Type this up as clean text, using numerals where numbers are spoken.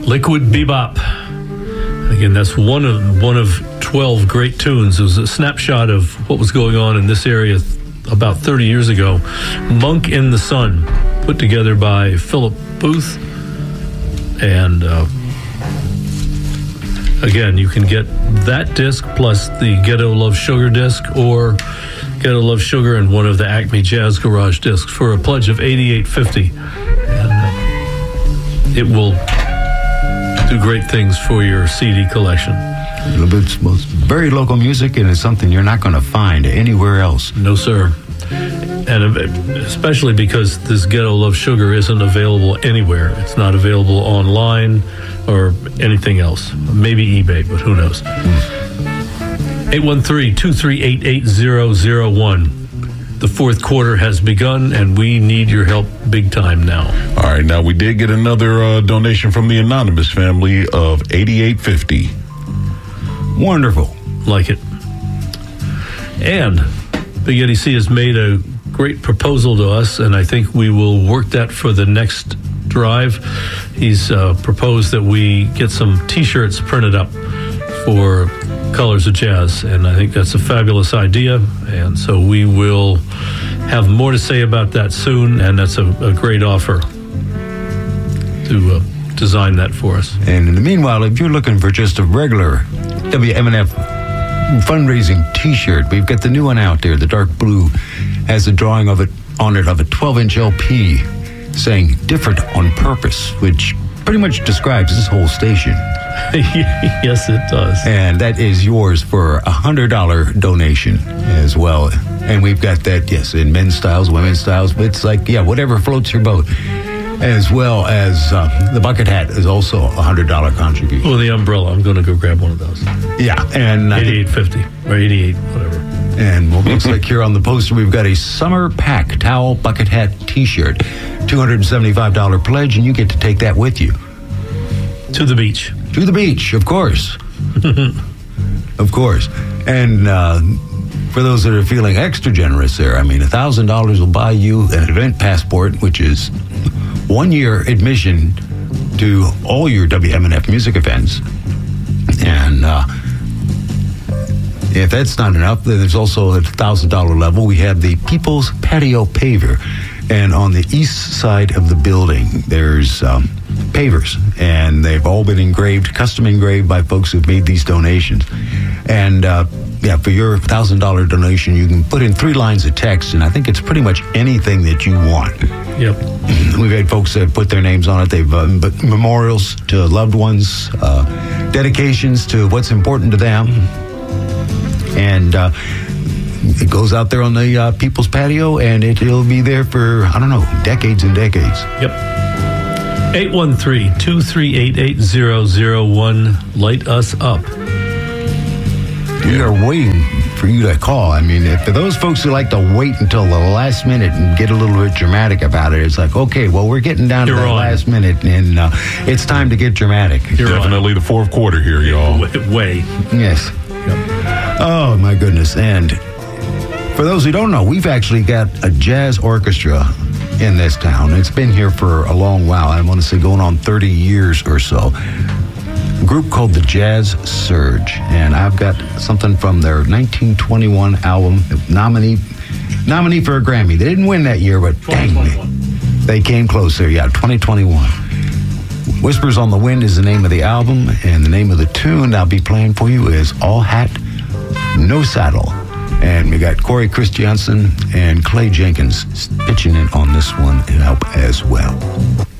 Liquid Bebop. Again, that's one of 12 great tunes. It was a snapshot of what was going on in this area about 30 years ago. Monk in the Sun, put together by Philip Booth. And again, you can get that disc plus the Ghetto Love Sugar disc, or Ghetto Love Sugar and one of the Acme Jazz Garage discs for a pledge of $88.50. And it will do great things for your CD collection. It's very local music, and it's something you're not going to find anywhere else. No, sir. And especially because this Ghetto Love Sugar isn't available anywhere. It's not available online or anything else. Maybe eBay, but who knows. 813-238-8001. The fourth quarter has begun, and we need your help big time now. All right, now we did get another donation from the Anonymous family of $88.50. Wonderful. Like it. And Big Eddie C has made a great proposal to us, and I think we will work that for the next drive. He's proposed that we get some T-shirts printed up for Colors of Jazz, and I think that's a fabulous idea, and so we will have more to say about that soon, and that's a great offer to design that for us. And in the meanwhile, if you're looking for just a regular WMNF fundraising T-shirt, we've got the new one out there. The dark blue has a drawing of it on it of a 12-inch LP saying "Different on Purpose," which pretty much describes this whole station. Yes, it does. And that is yours for a $100 donation as well. And we've got that, yes, in men's styles, women's styles. It's like, yeah, whatever floats your boat. As well as the bucket hat is also a $100 contribution. Well, the umbrella, I'm going to go grab one of those. Yeah, and $88.50 or $88, whatever. And what looks like here on the poster, we've got a summer pack towel, bucket hat, T-shirt, $275 pledge, and you get to take that with you. To the beach. To the beach, of course. Of course. And for those that are feeling extra generous there, I mean, $1,000 will buy you an event passport, which is 1 year admission to all your WMNF music events. And if that's not enough, then there's also at the $1,000 level, we have the People's Patio Paver. And on the east side of the building, there's pavers, and they've all been engraved, custom engraved by folks who've made these donations. And yeah, for your $1,000 donation, you can put in 3 lines of text, and I think it's pretty much anything that you want. Yep. We've had folks that put their names on it. They've but memorials to loved ones, dedications to what's important to them, and it goes out there on the People's Patio, and it'll be there for, I don't know, decades and decades. Yep. 813-238-8001. Light us up. We are waiting for you to call. I mean, for those folks who like to wait until the last minute and get a little bit dramatic about it, it's like, okay, well, we're getting down to the last minute, and it's time to get dramatic. Definitely the fourth quarter here, y'all. Way. Yes. Yep. Oh, my goodness. And for those who don't know, we've actually got a jazz orchestra in this town. It's been here for a long while. I want to say going on 30 years or so. A group called the Jazz Surge. And I've got something from their 1921 album, nominee for a Grammy. They didn't win that year, but dang me, they came close there. Yeah, 2021. Whispers on the Wind is the name of the album, and the name of the tune I'll be playing for you is All Hat, No Saddle. And we got Corey Christiansen and Clay Jenkins pitching in on this one and help as well.